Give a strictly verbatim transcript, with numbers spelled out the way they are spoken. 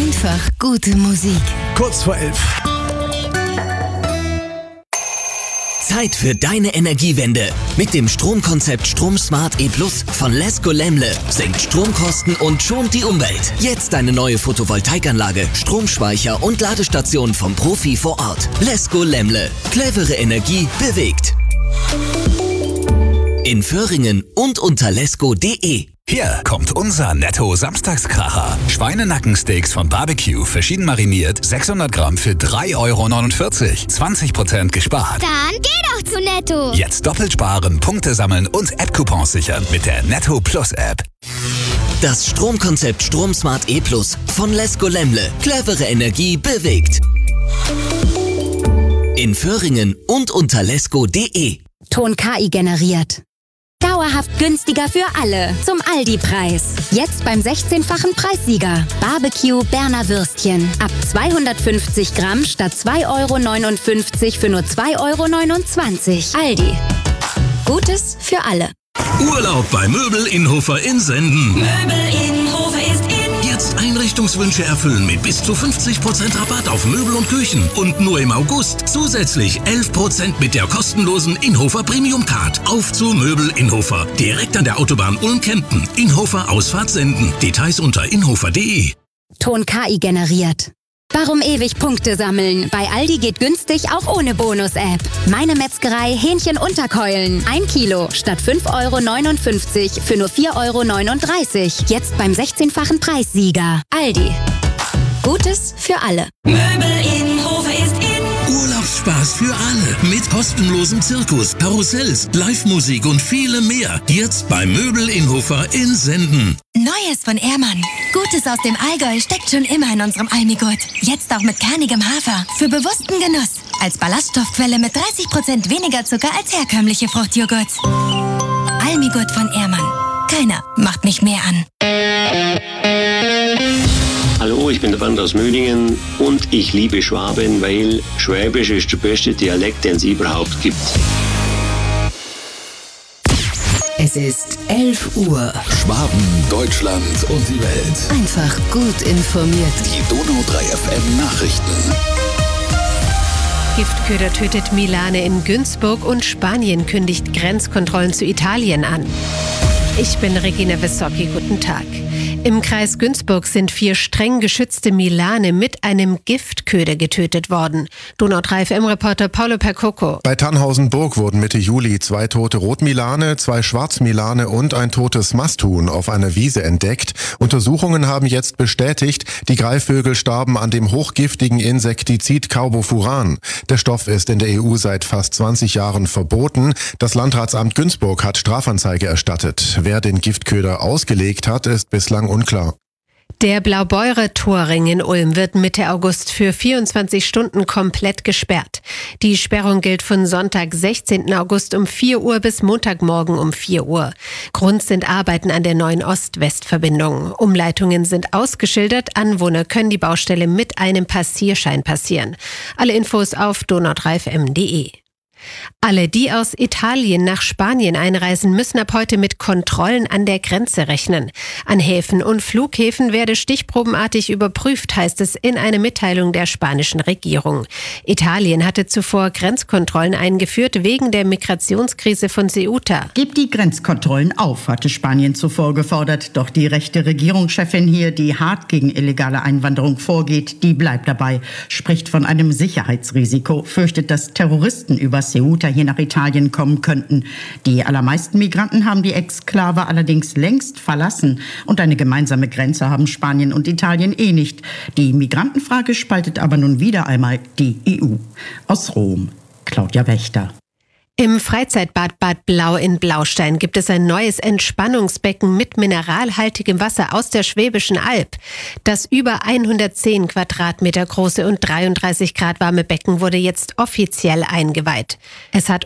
Einfach gute Musik. Kurz vor elf. Zeit für deine Energiewende. Mit dem Stromkonzept StromSmart E Plus von Lesco Lemle senkt Stromkosten und schont die Umwelt. Jetzt eine neue Photovoltaikanlage, Stromspeicher und Ladestation vom Profi vor Ort. Lesco Lemle. Clevere Energie bewegt. In Föhringen und unter lesco punkt de. Hier kommt unser Netto-Samstagskracher. Schweinenackensteaks von Barbecue, verschieden mariniert, sechshundert Gramm für drei Euro neunundvierzig. zwanzig Prozent gespart. Dann geh doch zu Netto. Jetzt doppelt sparen, Punkte sammeln und App-Coupons sichern mit der Netto Plus App. Das Stromkonzept StromSmart E Plus von Lesco Lemle. Clevere Energie bewegt. In Föhringen und unter lesco punkt de. Ton K I generiert. Dauerhaft günstiger für alle. Zum Aldi-Preis. Jetzt beim sechzehnfachen Preissieger. Barbecue Berner Würstchen. Ab zweihundertfünfzig Gramm statt zwei Euro neunundfünfzig für nur zwei Euro neunundzwanzig. Aldi. Gutes für alle. Urlaub bei Möbel Inhofer in Senden. Möbel Inhofer ist in. Jetzt Einrichtungswünsche erfüllen mit bis zu fünfzig Prozent Rabatt auf Möbel und Küchen. Und nur im August zusätzlich elf Prozent mit der kostenlosen Inhofer Premium Card. Auf zu Möbel Inhofer. Direkt an der Autobahn Ulm-Kempten. Inhofer Ausfahrt Senden. Details unter inhofer punkt de. Ton K I generiert. Warum ewig Punkte sammeln? Bei Aldi geht günstig auch ohne Bonus-App. Meine Metzgerei Hähnchen Unterkeulen. Ein Kilo statt fünf Euro neunundfünfzig für nur vier Euro neununddreißig. Jetzt beim sechzehnfachen Preissieger. Aldi. Gutes für alle. Möbel Inhofer ist in. Urlaubsspaß für alle. Mit kostenlosem Zirkus, Karussells, Live-Musik und vielem mehr. Jetzt bei Möbel Inhofer in Senden. Neues von Ehrmann. Gutes aus dem Allgäu steckt schon immer in unserem Almigurt. Jetzt auch mit kernigem Hafer. Für bewussten Genuss. Als Ballaststoffquelle mit dreißig Prozent weniger Zucker als herkömmliche Fruchtjoghurts. Almigurt von Ehrmann. Keiner macht mich mehr an. Hallo, ich bin der Bernd aus Mödingen und ich liebe Schwaben, weil Schwäbisch ist der beste Dialekt, den es überhaupt gibt. Es ist elf Uhr. Schwaben, Deutschland und die Welt. Einfach gut informiert. Die Donau drei F M Nachrichten. Giftköder tötet Milane in Günzburg und Spanien kündigt Grenzkontrollen zu Italien an. Ich bin Regina Wissocki, guten Tag. Im Kreis Günzburg sind vier streng geschützte Milane mit einem Giftköder getötet worden. Donau drei F M-Reporter Paulo Percoco. Bei Tannhausen-Burg wurden Mitte Juli zwei tote Rotmilane, zwei Schwarzmilane und ein totes Masthuhn auf einer Wiese entdeckt. Untersuchungen haben jetzt bestätigt, die Greifvögel starben an dem hochgiftigen Insektizid Carbofuran. Der Stoff ist in der E U seit fast zwanzig Jahren verboten. Das Landratsamt Günzburg hat Strafanzeige erstattet. Wer den Giftköder ausgelegt hat, ist bislang unklar. Der Blaubeurer-Torring in Ulm wird Mitte August für vierundzwanzig Stunden komplett gesperrt. Die Sperrung gilt von Sonntag, sechzehnten August um vier Uhr bis Montagmorgen um vier Uhr. Grund sind Arbeiten an der neuen Ost-West-Verbindung. Umleitungen sind ausgeschildert. Anwohner können die Baustelle mit einem Passierschein passieren. Alle Infos auf donau drei f m punkt de. Alle, die aus Italien nach Spanien einreisen, müssen ab heute mit Kontrollen an der Grenze rechnen. An Häfen und Flughäfen werde stichprobenartig überprüft, heißt es in einer Mitteilung der spanischen Regierung. Italien hatte zuvor Grenzkontrollen eingeführt wegen der Migrationskrise von Ceuta. Gebt die Grenzkontrollen auf, hatte Spanien zuvor gefordert. Doch die rechte Regierungschefin hier, die hart gegen illegale Einwanderung vorgeht, die bleibt dabei. Spricht von einem Sicherheitsrisiko, fürchtet, dass Terroristen über Ceuta hier nach Italien kommen könnten. Die allermeisten Migranten haben die Exklave allerdings längst verlassen. Und eine gemeinsame Grenze haben Spanien und Italien eh nicht. Die Migrantenfrage spaltet aber nun wieder einmal die E U. Aus Rom, Claudia Wächter. Im Freizeitbad Bad Blau in Blaustein gibt es ein neues Entspannungsbecken mit mineralhaltigem Wasser aus der Schwäbischen Alb. Das über hundertzehn Quadratmeter große und dreiunddreißig Grad warme Becken wurde jetzt offiziell eingeweiht. Es hat